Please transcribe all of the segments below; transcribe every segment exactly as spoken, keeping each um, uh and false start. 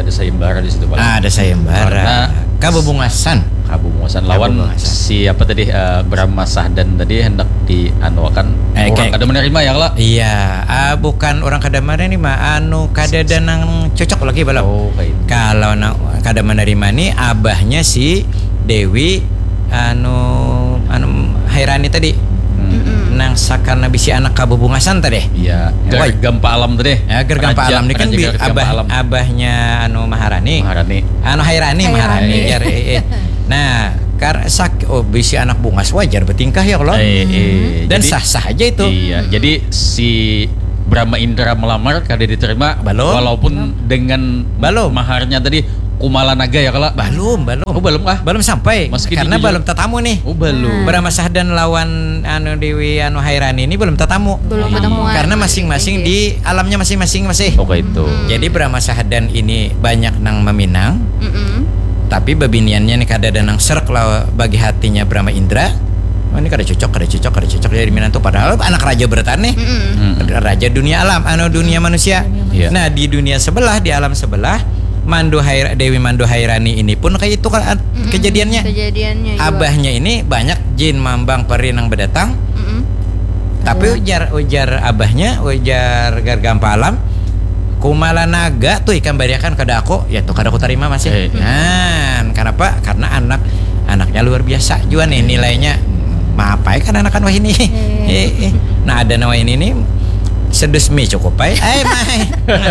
ada sayembara di situ Pak. Ah, ada sayembara. Kabubungasan. Kabubungasan lawan Kabubungasan. Siapa tadi uh, Brahma Sahdan tadi hendak dianuakan eh, orang kada menerima ya lah. Iya, ah, bukan orang kada menerima anu kada nang cocok lagi balap. Oh, kalau nang kada menerima nih abahnya si Dewi anu anu Hairani tadi. Hmm. Nang sakana bisi anak kabubungasan tadi. Iya, Gergam Pak Alam tadi. Ya, Gergam Pak Alam ini kan bi, abah Alam. Abahnya anu Maharani. Maharani. Anu Hairani, Maharani. Jar, eh, eh. Nah, karena sak oh bisi anak bungas wajar bertingkah ya kalau. Eh, eh, Dan jadi, sah-sah aja itu. Iya, hmm. jadi si Brahma Indra melamar kada diterima balum. Walaupun balum. Dengan balum. maharnya tadi Kumala Naga ya kalau. Belum, belum. Oh, belum kah? Belum sampai. Meski karena belum tetamu nih. Oh, belum. Brahma Sahdan lawan anu Dewi anu Hairani ini belum tetamu. Belum ketemu. Karena masing-masing di alamnya masing-masing masih. Oh, itu. Hmm. Jadi Brahma Sahdan ini banyak nang meminang. Mm-mm. Tapi babiniannya nih kada ada nang serk lah bagi hatinya Brahma Indra. Oh, ini kada cocok, kada cocok, kada cocok dari Minantu padahal anak raja beratan nih. Mm-mm. Raja dunia alam, anu dunia manusia. Yeah. Nah, di dunia sebelah, di alam sebelah Mandu Hair, Dewi Mandu Hairani ini pun kayak itu kan mm-hmm. kejadiannya. Kejadiannya juga. Abahnya ini banyak jin mambang peri nang berdatang. Mm-hmm. Tapi ujar ujar abahnya, ujar Gergam Pak Alam, Kumala Naga tuh ikan bariakan kada aku, ya tuh kada aku terima masih. Eh. Nah, kenapa? Karena anak anaknya luar biasa juga nih nilainya. Maapai kan anak kan wah ini. Eh. Eh. Nah, ada nama ini nih sedes mie cukup baik. Eh, mai.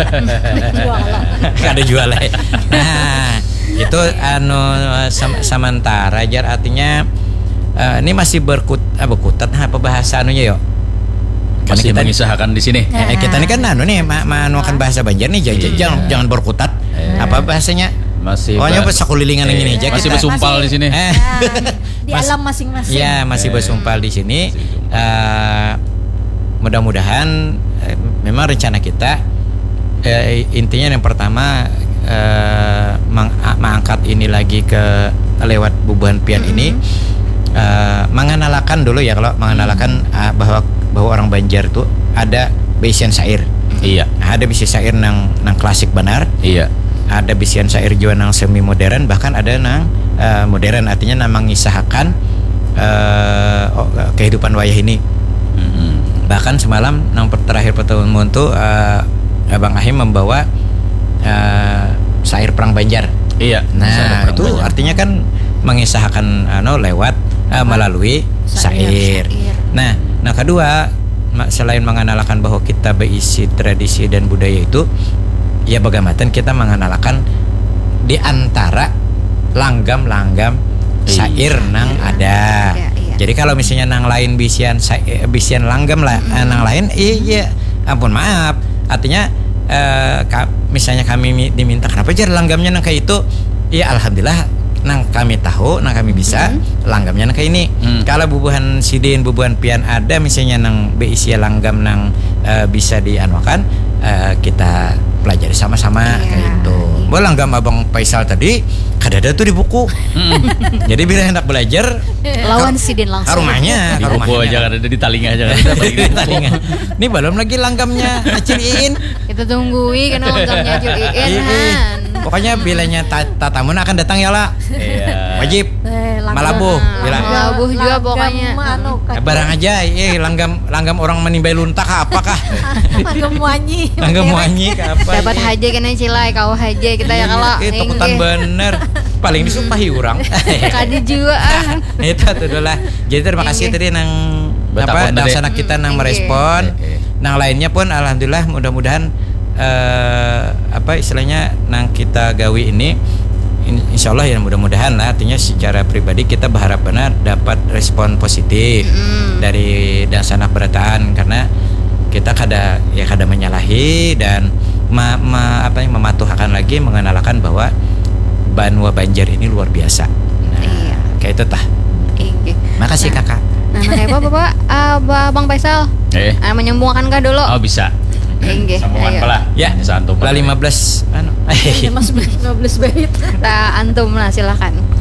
Kada jual lah. Nah, itu anu sam, samantara jar artinya uh, ini masih berkut uh, berkutat apa bahasa anunya yo. Masih kita mengisahkan di sini. Eh, kita ini kan anu nih ma, ma anu akan bahasa Banjar nih jangan iya. jangan, jangan berkutat. Eh. Apa bahasanya? Masih pokoknya pas sakulilingan eh, ini aja masih kita. bersumpal di sini. Eh, di Mas, alam masing-masing. Iya, masih eh. bersumpal di sini. Uh, mudah-mudahan eh, memang rencana kita eh, intinya yang pertama eh, mang, mengangkat ini lagi ke lewat bubuhan pian mm-hmm. ini eh, mengenalakan dulu ya kalau mengenalakan mm-hmm. uh, bahwa bahwa orang Banjar tuh ada bisian syair. Iya. Nah, ada bisian syair nang nang klasik benar. Iya. Ada bisian syair juga nang semi modern bahkan ada nang uh, modern artinya nang mengisahkan uh, oh, kehidupan wayah ini. Mm-hmm. Bahkan semalam nang terakhir pertemuan tuh uh, Abang Ahim membawa uh, syair perang Banjar. Iya. Nah itu Banjar. Artinya kan mengisahkan anu lewat uh, melalui syair. syair. Nah, nah kedua selain mengenalkan bahwa kita berisi tradisi dan budaya itu, ya bagaimana kita mengenalkan di antara langgam-langgam syair nang ada. Iya, iya. Jadi kalau misalnya nang lain bisian bisian langgam lah, mm-hmm. nang lain iya ampun maaf. Artinya eh, ka, misalnya kami diminta kenapa jar langgamnya nang kayak itu? Ya alhamdulillah nang kami tahu, nang kami bisa mm-hmm. langgamnya nang kayak ini. Mm. Kalau bubuhan sidin, bubuhan pian ada misalnya nang beisi langgam nang eh, bisa dianuakan eh, kita pelajari sama-sama yeah. kayak itu. Boleh langgam Abang Faisal tadi kadada tuh di buku. Mm. Jadi bila hendak belajar lawan sidin langsung. Ke rumahnya, di buku aja kan ada di talinga aja kan. Di talinga. Ini belum lagi langgamnya Aciliin. Kita tungguin karena langgamnya Aciliin. Pokoknya bilanya tatamu akan datang ya lah. Iya. Wajib. Malabuh, bilang. Malabuh juga pokoknya. Barang aja, eh langgam langgam orang menimbai luntak apakah? Langgam muanyi. Langgam muanyi apa? Dapat haja kena cilai, kau haja kita ya kalau. Itu ketan bener. Paling disumpahi orang. Kadi juga. Itu tuh lah. Jadi terima kasih tadi nang apa daksana kita nang merespon. Nang lainnya pun alhamdulillah mudah-mudahan apa istilahnya nang kita gawi ini insya Allah ya mudah-mudahan lah artinya secara pribadi kita berharap benar dapat respon positif mm. dari daksana berataan karena kita kada ya kada menyalahi dan ma, ma, apa yang mematuhkan lagi mengenalkan bahwa Banua Banjar ini luar biasa. Nah, iya. Kayak itu tah. Iya. Makasih nah, kakak. Nah, kayak apa Bapak? Uh, Bang Faisal. Eh. Uh, menyambungkan kah dulu? Oh bisa. Enggak. Sambungan pala. Ya, bisa antum. lima belas anu. lima belas bait. Nah, antum lah silakan.